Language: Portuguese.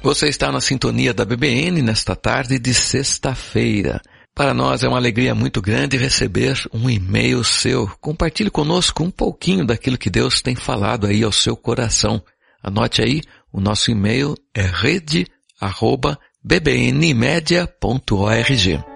Você está na sintonia da BBN nesta tarde de sexta-feira. Para nós é uma alegria muito grande receber um e-mail seu. Compartilhe conosco um pouquinho daquilo que Deus tem falado aí ao seu coração. Anote aí, o nosso e-mail é rede@bbnmedia.org.